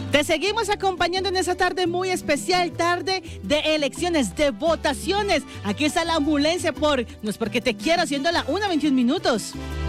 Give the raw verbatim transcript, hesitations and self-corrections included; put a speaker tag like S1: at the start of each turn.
S1: Te seguimos acompañando en esa tarde muy especial, tarde de elecciones, de votaciones. Aquí está la ambulancia por No es porque te quiero, siendo la una veintiún minutos.